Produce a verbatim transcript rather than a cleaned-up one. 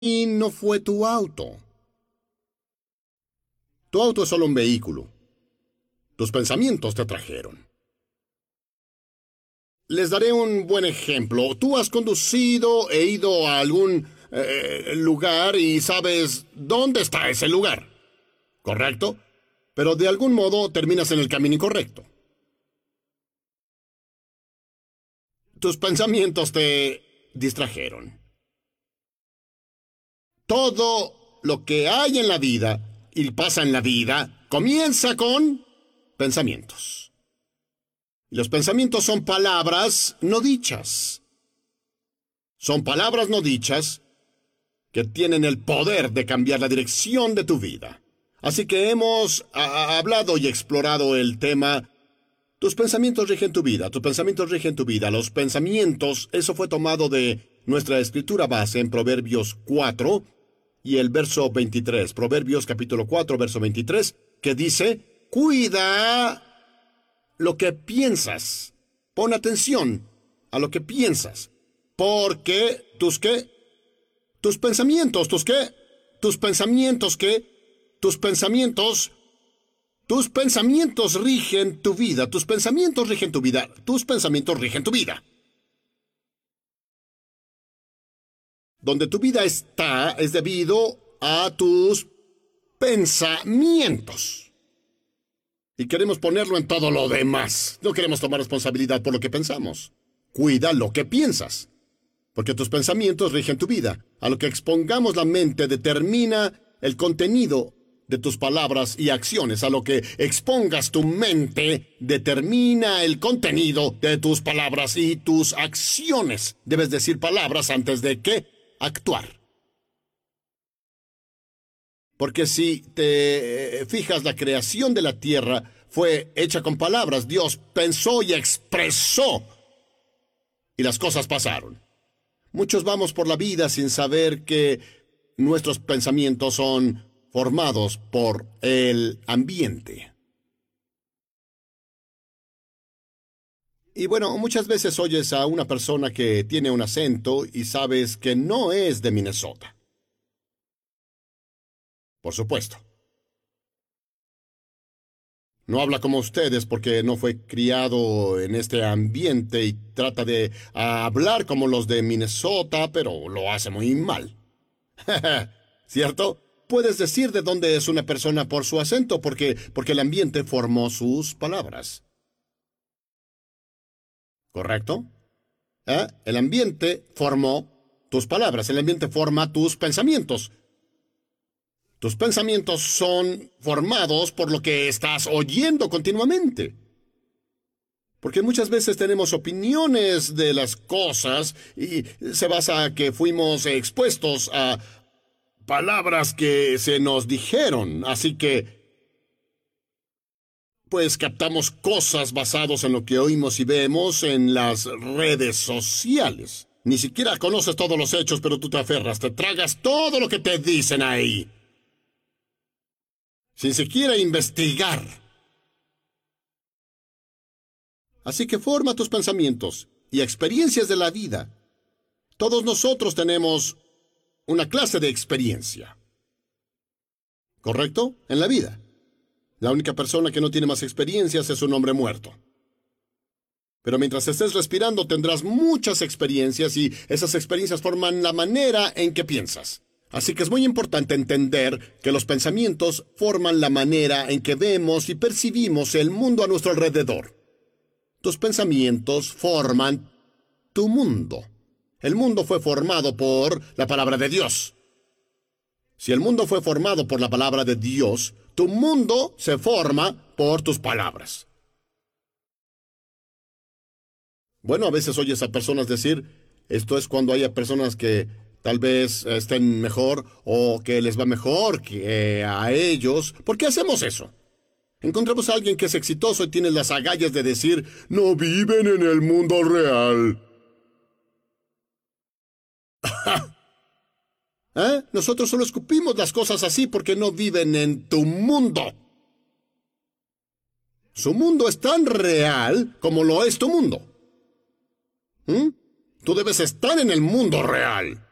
Y no fue tu auto. Tu auto es solo un vehículo. Tus pensamientos te trajeron. Les daré un buen ejemplo. Tú has conducido e ido a algún eh, lugar y sabes dónde está ese lugar, ¿correcto? Pero de algún modo terminas en el camino incorrecto. Tus pensamientos te distrajeron. Todo lo que hay en la vida y pasa en la vida comienza con pensamientos. Y los pensamientos son palabras no dichas. Son palabras no dichas que tienen el poder de cambiar la dirección de tu vida. Así que hemos a, hablado y explorado el tema. Tus pensamientos rigen tu vida, tus pensamientos rigen tu vida. Los pensamientos, eso fue tomado de nuestra escritura base en Proverbios cuatro y el verso veintitrés. Proverbios capítulo cuatro, verso veintitrés, que dice, cuida lo que piensas. Pon atención a lo que piensas. Porque, ¿tus qué? Tus pensamientos, ¿tus qué? Tus pensamientos, ¿qué? Tus pensamientos... Tus pensamientos rigen tu vida. Tus pensamientos rigen tu vida. Tus pensamientos rigen tu vida. Donde tu vida está es debido a tus pensamientos. Y queremos ponerlo en todo lo demás. No queremos tomar responsabilidad por lo que pensamos. Cuida lo que piensas. Porque tus pensamientos rigen tu vida. A lo que expongamos la mente determina el contenido de tus palabras y acciones. A lo que expongas tu mente determina el contenido de tus palabras y tus acciones. Debes decir palabras antes de que actuar. Porque si te fijas, la creación de la tierra fue hecha con palabras. Dios pensó y expresó. Y las cosas pasaron. Muchos vamos por la vida sin saber que nuestros pensamientos son formados por el ambiente. Y bueno, muchas veces oyes a una persona que tiene un acento y sabes que no es de Minnesota. Por supuesto. No habla como ustedes porque no fue criado en este ambiente y trata de hablar como los de Minnesota, pero lo hace muy mal. ¿Cierto? Puedes decir de dónde es una persona por su acento, porque, porque el ambiente formó sus palabras. ¿Correcto? ¿Eh? El ambiente formó tus palabras, el ambiente forma tus pensamientos. Tus pensamientos son formados por lo que estás oyendo continuamente. Porque muchas veces tenemos opiniones de las cosas y se basa en que fuimos expuestos a palabras que se nos dijeron. Así que, pues captamos cosas basadas en lo que oímos y vemos en las redes sociales. Ni siquiera conoces todos los hechos, pero tú te aferras, te tragas todo lo que te dicen ahí. Sin siquiera investigar. Así que forma tus pensamientos y experiencias de la vida. Todos nosotros tenemos una clase de experiencia. ¿Correcto? En la vida. La única persona que no tiene más experiencias es un hombre muerto. Pero mientras estés respirando tendrás muchas experiencias y esas experiencias forman la manera en que piensas. Así que es muy importante entender que los pensamientos forman la manera en que vemos y percibimos el mundo a nuestro alrededor. Tus pensamientos forman tu mundo. El mundo fue formado por la palabra de Dios. Si el mundo fue formado por la palabra de Dios, tu mundo se forma por tus palabras. Bueno, a veces oyes a personas decir, esto es cuando haya personas que tal vez estén mejor o que les va mejor que a ellos. ¿Por qué hacemos eso? Encontramos a alguien que es exitoso y tiene las agallas de decir, no viven en el mundo real. ¿Eh? Nosotros solo escupimos las cosas así porque no viven en tu mundo. Su mundo es tan real como lo es tu mundo. ¿Mm? Tú debes estar en el mundo real.